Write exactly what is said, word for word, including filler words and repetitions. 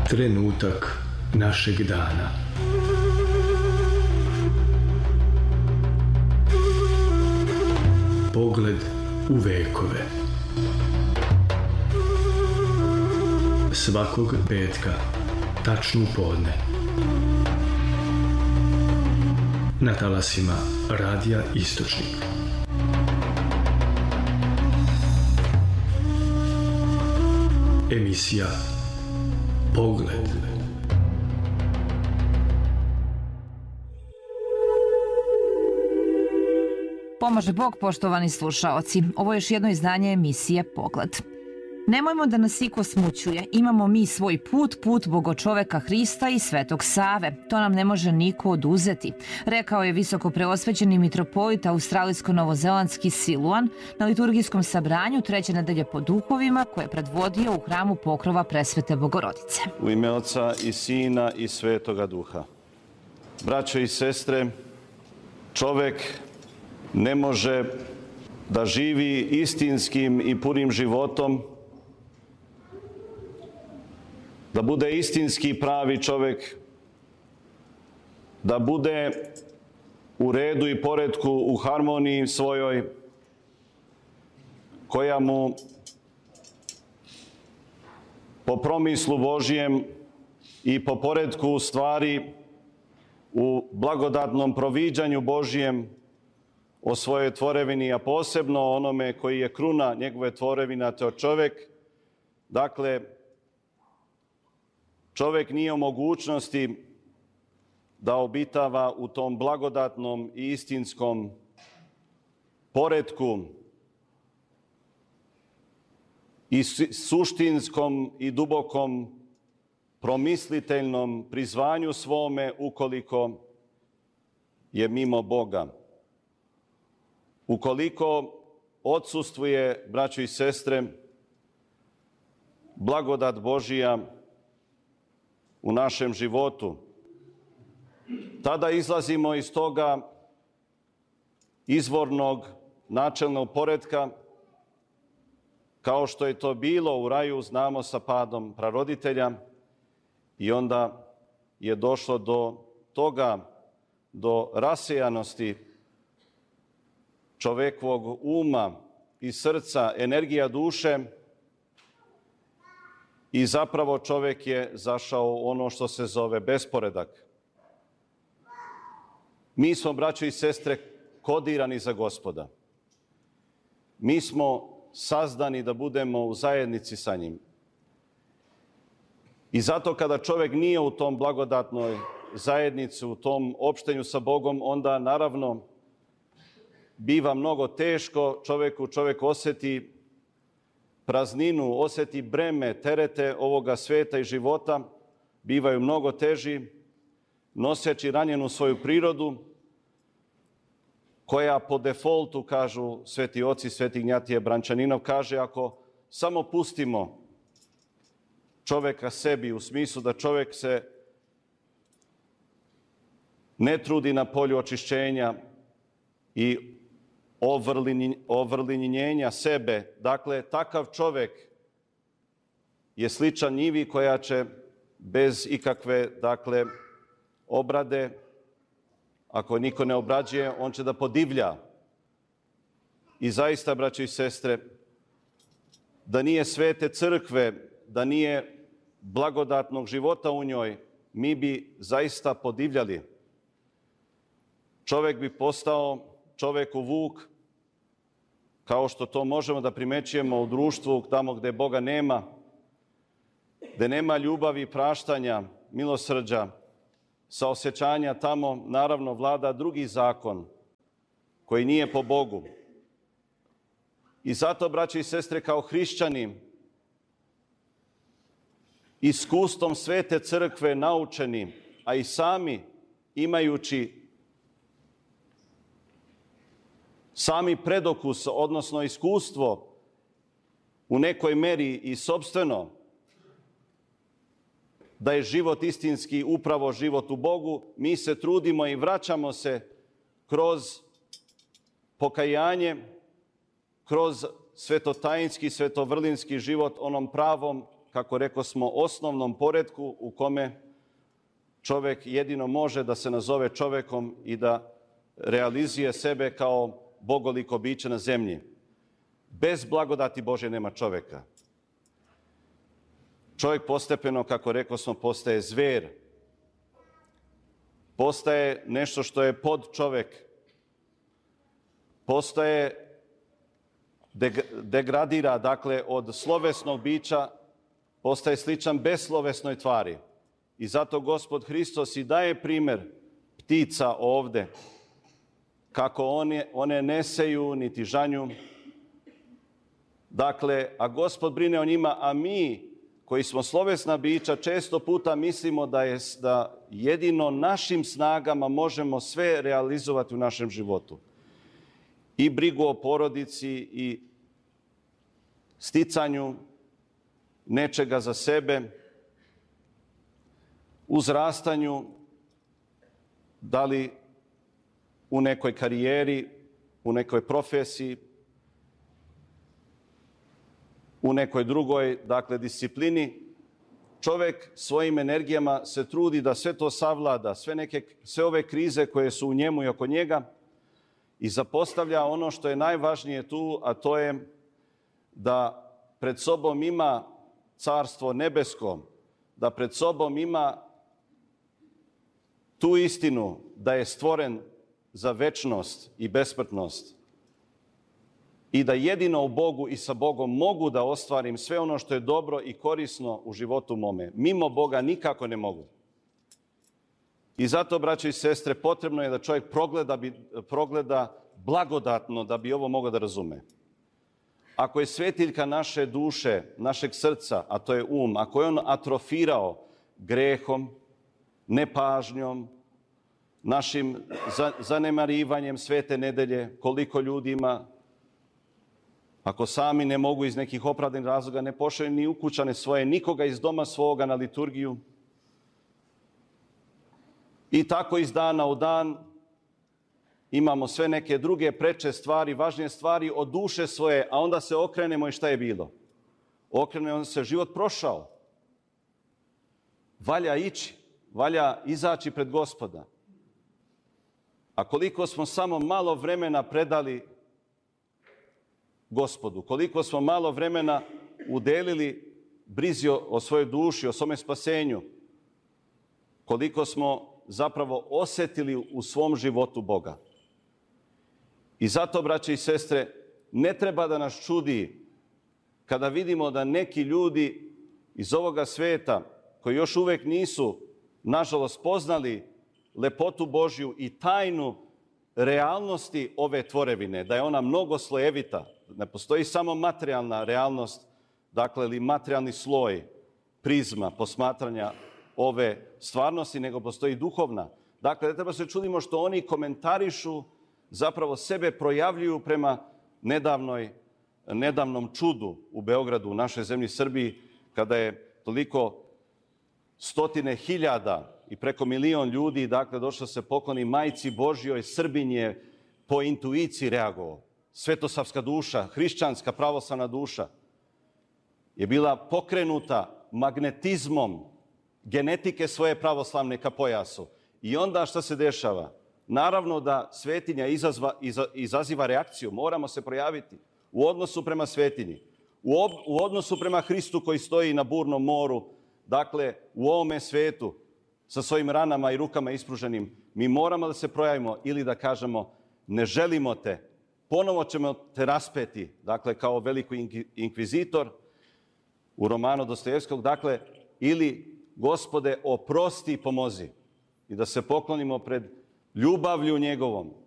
Trenutak našeg dana. Pogled u vekove. Svakog petka, tačno u podne. Na talasima Radija Istočnik. Emisija Pogled. Pomaže Bog, poštovani slušaoci. Ovo je još jedno izdanje emisije Pogled. Nemojmo da nas iko smućuje. Imamo mi svoj put, put Bogočoveka Hrista i Svetog Save. To nam ne može niko oduzeti, rekao je visoko preosvećeni mitropolit australijsko-novozelandski Siluan na liturgijskom sabranju treće nedelje po duhovima koje je predvodio u hramu Pokrova Presvete Bogorodice. U ime Oca i Sina i Svetoga Duha. Braćo i sestre, čovek ne može da živi istinskim i punim životom, da bude istinski pravi čovek, da bude u redu i poretku, u harmoniji svojoj, koja mu po promislu Božjem i po poretku stvari u blagodatnom proviđanju Božjem o svojoj tvorevini, a posebno onome koji je kruna njegove tvorevina, to je čovek. Dakle, čovek nije u mogućnosti da obitava u tom blagodatnom i istinskom poretku i suštinskom i dubokom promisliteljnom prizvanju svome ukoliko je mimo Boga. Ukoliko odsustvuje, braćo i sestre, blagodat Božija u našem životu, tada izlazimo iz toga izvornog načelnog poretka, kao što je to bilo u raju, znamo, sa padom praroditelja, i onda je došlo do toga, do rasejanosti čovekovog uma i srca, energija duše, i zapravo čovek je zašao u ono što se zove besporedak. Mi smo, braćo i sestre, kodirani za Gospoda. Mi smo sazdani da budemo u zajednici sa njim. I zato kada čovek nije u tom blagodatnoj zajednici, u tom opštenju sa Bogom, onda naravno biva mnogo teško čoveku, čovek oseti prazninu, oseti breme, terete ovoga sveta i života, bivaju mnogo teži, noseći ranjenu svoju prirodu, koja po defoltu, kažu sveti oci, sveti Ignjatije Brančaninov, kaže ako samo pustimo čoveka sebi, u smislu da čovek se ne trudi na polju očišćenja i ovrlinjenja sebe. Dakle, takav čovek je sličan njivi koja će bez ikakve, dakle, obrade, ako niko ne obrađuje, on će da podivlja. I zaista, braćo i sestre, da nije svete crkve, da nije blagodatnog života u njoj, mi bi zaista podivljali. Čovek bi postao čoveku vuk, kao što to možemo da primećujemo u društvu tamo gde Boga nema, gde nema ljubavi, praštanja, milosrđa, saosećanja, tamo naravno vlada drugi zakon koji nije po Bogu. I zato, braći i sestre, kao hrišćani, iskustvom svete crkve naučeni, a i sami imajući sami predokus, odnosno iskustvo u nekoj meri i sopstveno, da je život istinski upravo život u Bogu, mi se trudimo i vraćamo se kroz pokajanje, kroz svetotajinski, svetovrlinski život onom pravom kako rekao smo, osnovnom poretku u kome čovjek jedino može da se nazove čovjekom i da realizuje sebe kao bogoliko biće na zemlji. Bez blagodati Božje nema čovjeka. Čovjek postepeno, kako rekao smo, postaje zver. Postaje nešto što je pod čovjek. Postaje, degradira, dakle, od slovesnog bića, postaje sličan beslovesnoj tvari. I zato Gospod Hristos i daje primjer ptica ovde, kako one, one ne seju niti žanju. Dakle, a Gospod brine o njima, a mi koji smo slovesna bića često puta mislimo da je da jedino našim snagama možemo sve realizovati u našem životu. I brigu o porodici i sticanju nečega za sebe, uzrastanju, da li u nekoj karijeri, u nekoj profesiji, u nekoj drugoj, dakle, disciplini. Čovjek svojim energijama se trudi da sve to savlada, sve, neke, sve ove krize koje su u njemu i oko njega, i zapostavlja ono što je najvažnije tu, a to je da pred sobom ima carstvo nebesko, da pred sobom ima tu istinu da je stvoren za večnost i besmrtnost i da jedino u Bogu i sa Bogom mogu da ostvarim sve ono što je dobro i korisno u životu mome. Mimo Boga nikako ne mogu. I zato, braćo i sestre, potrebno je da čovjek progleda, progleda blagodatno da bi ovo mogao da razume. Ako je svetiljka naše duše, našeg srca, a to je um, ako je on atrofirao grehom, nepažnjom, našim zanemarivanjem svete nedelje, koliko ljudi ima, ako sami ne mogu iz nekih opravdanih razloga, ne pošalju ni ukućane svoje, nikoga iz doma svoga na liturgiju. I tako iz dana u dan imamo sve neke druge preče stvari, važnije stvari od duše svoje, a onda se okrenemo i šta je bilo? Okrenemo se, život prošao. Valja ići, valja izaći pred Gospoda. A koliko smo samo malo vremena predali Gospodu, koliko smo malo vremena udelili brizi o svojoj duši, o svome spasenju, koliko smo zapravo osjetili u svom životu Boga. I zato, braće i sestre, ne treba da nas čudi kada vidimo da neki ljudi iz ovoga sveta, koji još uvijek nisu, nažalost, poznali lepotu Božju i tajnu realnosti ove tvorevine, da je ona mnogo slojevita, ne postoji samo materijalna realnost, dakle, ili materijalni sloj, prizma posmatranja ove stvarnosti, nego postoji duhovna. Dakle, ne treba se čudimo što oni komentarišu, zapravo sebe projavljuju prema nedavnoj, nedavnom čudu u Beogradu, u našoj zemlji Srbiji, kada je toliko stotine hiljada i preko milion ljudi, dakle, došlo se pokloni Majci Božjoj. Srbin je po intuiciji reagovao. Svetosavska duša, hrišćanska pravoslavna duša je bila pokrenuta magnetizmom genetike svoje pravoslavne ka pojasu. I onda šta se dešava? Naravno da svetinja izazva, iza, izaziva reakciju. Moramo se projaviti u odnosu prema svetinji, u, ob, u odnosu prema Hristu koji stoji na burnom moru, dakle, u ovome svetu, sa svojim ranama i rukama ispruženim. Mi moramo da se projavimo ili da kažemo ne želimo te, ponovo ćemo te raspeti, dakle, kao veliki inkvizitor u romanu Dostojevskog, dakle, ili Gospode, oprosti i pomozi. I da se poklonimo pred ljubavlju njegovom